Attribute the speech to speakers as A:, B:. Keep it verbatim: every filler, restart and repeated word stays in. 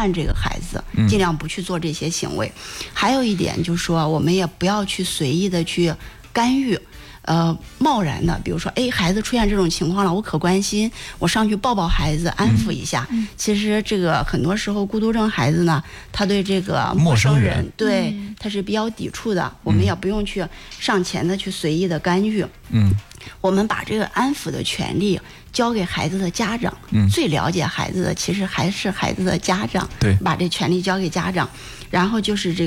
A: 唤这个孩子，尽量不去做这些行为。嗯、还有一点就是说，我们也不要去随意的去干预。呃，贸然的，比如说，哎，孩子出现这种情况了，我可关心，我上去抱抱孩子，安抚一下。嗯、其实这个很多时候，孤独症孩子呢，他对这个陌生人，
B: 陌生人
A: 对、
C: 嗯、
A: 他是比较抵触的，嗯、我们也不用去上前的去随意的干预。
B: 嗯，
A: 我们把这个安抚的权利交给孩子的家长。
B: 嗯，
A: 最了解孩子的其实还是孩子的家长。
B: 对，
A: 把这权利交给家长，然后就是这个。